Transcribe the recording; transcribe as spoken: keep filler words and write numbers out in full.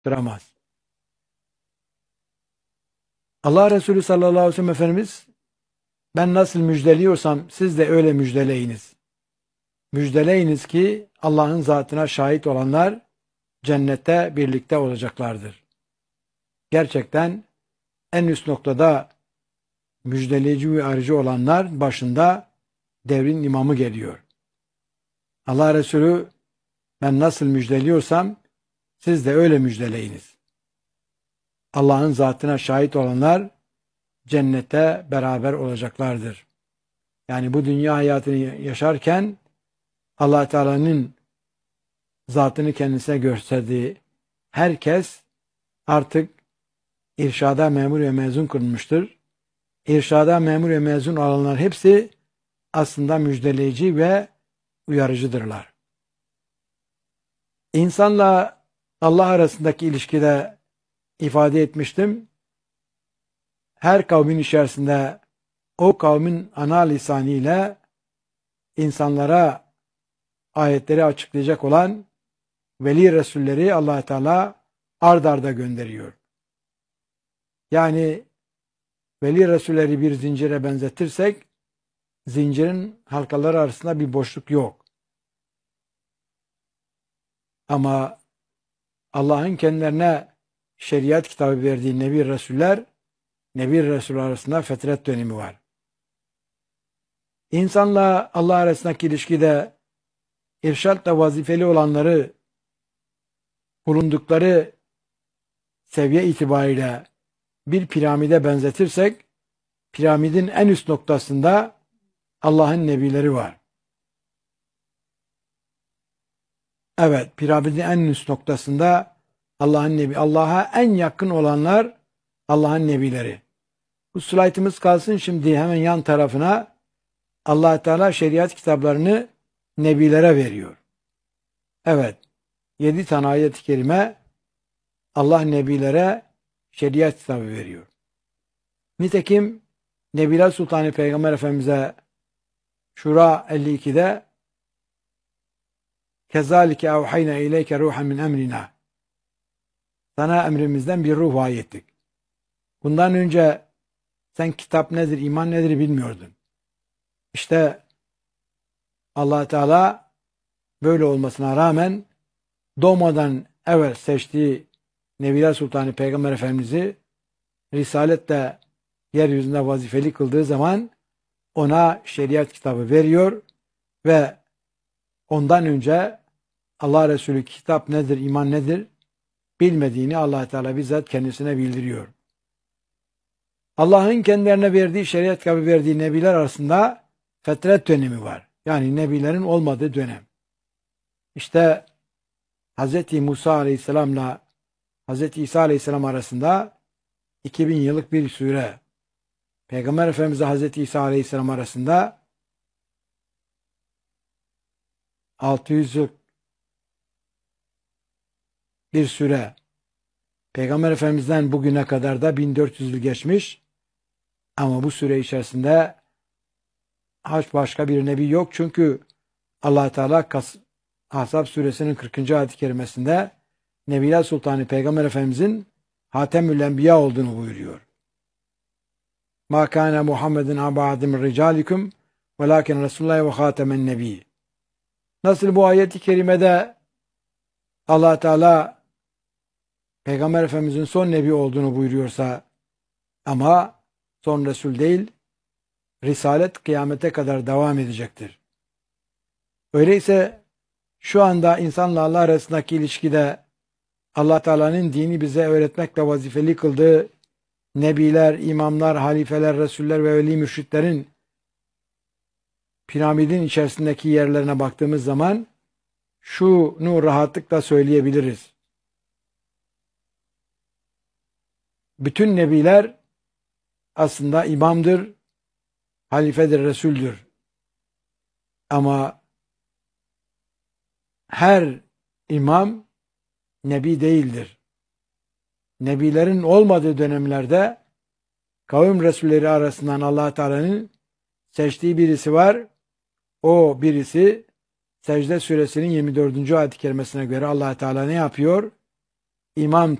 duramaz. Allah Resulü sallallahu aleyhi ve sellem Efendimiz, ben nasıl müjdeliyorsam siz de öyle müjdeleyiniz. Müjdeleyiniz ki Allah'ın zatına şahit olanlar cennette birlikte olacaklardır. Gerçekten en üst noktada müjdeleyici ve aracı olanlar başında devrin imamı geliyor. Allah Resulü, ben nasıl müjdeliyorsam siz de öyle müjdeleyiniz. Allah'ın zatına şahit olanlar cennette beraber olacaklardır. Yani bu dünya hayatını yaşarken Allah Teala'nın zatını kendisine gösterdiği herkes artık irşada memur ve mezun kılınmıştır. İrşada memur ve mezun olanlar hepsi aslında müjdeleyici ve uyarıcıdırlar. İnsanla Allah arasındaki ilişkide ifade etmiştim. Her kavmin içerisinde o kavmin ana lisanıyla insanlara ayetleri açıklayacak olan veli resulleri Allah Teala ard arda gönderiyor. Yani veli resulleri bir zincire benzetirsek zincirin halkaları arasında bir boşluk yok. Ama Allah'ın kendilerine şeriat kitabı verdiği Nebi Resuller, Nebi Resul arasında fetret dönemi var. İnsanla Allah arasındaki ilişkide irşatla vazifeli olanları bulundukları seviye itibariyle bir piramide benzetirsek, piramidin en üst noktasında Allah'ın nebileri var. Evet, piramidin en üst noktasında Allah'ın nebi, Allah'a en yakın olanlar Allah'ın nebileri. Bu slaytımız kalsın, şimdi hemen yan tarafına Allah Teala şeriat kitaplarını nebilere veriyor. Evet, yedi tane ayet-i kerime Allah nebilere şeriat kitabı veriyor. Nitekim Nebiler Sultanı Peygamber Efendimiz'e Şura elli iki'de kezalike evhayna ileyke ruhan min emrina, sana emrimizden bir ruh vahiy ettik. Bundan önce sen kitap nedir, iman nedir bilmiyordun. İşte Allah Teala böyle olmasına rağmen doğmadan evvel seçtiği Nebiler Sultanı Peygamber Efendimiz'i risaletle yeryüzünde vazifeli kıldığı zaman ona şeriat kitabı veriyor ve ondan önce Allah Resulü kitap nedir, iman nedir bilmediğini Allah Teala bizzat kendisine bildiriyor. Allah'ın kendilerine verdiği şeriat kitabı verdiği nebiler arasında fetret dönemi var. Yani nebilerin olmadığı dönem. İşte Hz. Musa Aleyhisselam'la Hz. İsa Aleyhisselam arasında iki bin yıllık bir süre, Peygamber Efendimiz'le Hz. İsa Aleyhisselam arasında altı yüz yıl bir süre, Peygamber Efendimiz'den bugüne kadar da bin dört yüz yıl geçmiş ama bu süre içerisinde hiç başka bir nebi yok. Çünkü Allah Teala Ahzab suresinin kırkıncı ayet-i kerimesinde Nebiler Sultanı Peygamber Efendimiz'in Hatemül Enbiya olduğunu buyuruyor. Ma kana Muhammedun abadim ricalikum velakin Resulullah ve hatemen nebi. Nasıl bu ayet-i kerimede Allah Teala Peygamber Efendimiz'in son nebi olduğunu buyuruyorsa ama son Resul değil, Risalet kıyamete kadar devam edecektir. Öyleyse şu anda insanla Allah arasındaki ilişkide Allah Teala'nın dini bize öğretmekle vazifeli kıldığı nebiler, imamlar, halifeler, resuller ve veli mürşitlerin piramidin içerisindeki yerlerine baktığımız zaman şunu rahatlıkla söyleyebiliriz. Bütün nebiler aslında imamdır, halifedir, resuldür. Ama her imam nebi değildir. Nebilerin olmadığı dönemlerde kavim resulleri arasından Allah Teala'nın seçtiği birisi var. O birisi Secde suresinin yirmi dördüncü ayet-i kerimesine göre Allah Teala ne yapıyor? İmam